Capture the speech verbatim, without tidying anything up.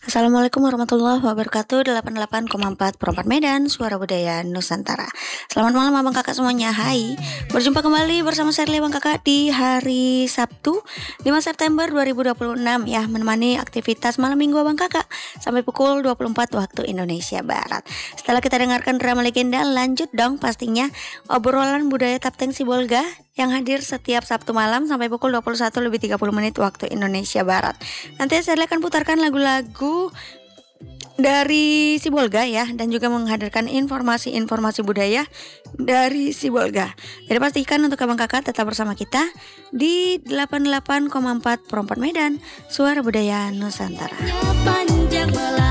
Assalamualaikum warahmatullahi wabarakatuh. delapan puluh delapan koma empat Perempat Medan, Suara Budaya Nusantara. Selamat malam abang kakak semuanya. Hai, berjumpa kembali bersama saya abang kakak di hari Sabtu lima September dua ribu dua puluh enam ya, menemani aktivitas malam minggu abang kakak sampai pukul dua puluh empat waktu Indonesia Barat. Setelah kita dengarkan drama legenda, lanjut dong pastinya obrolan budaya Kapten Sibolga yang hadir setiap Sabtu malam sampai pukul dua puluh satu lebih tiga puluh menit waktu Indonesia Barat. Nanti saya akan putarkan lagu-lagu dari Sibolga ya, dan juga menghadirkan informasi-informasi budaya dari Sibolga. Jadi pastikan untuk abang kakak tetap bersama kita di delapan puluh delapan koma empat Perempat Medan, Suara Budaya Nusantara. Panjang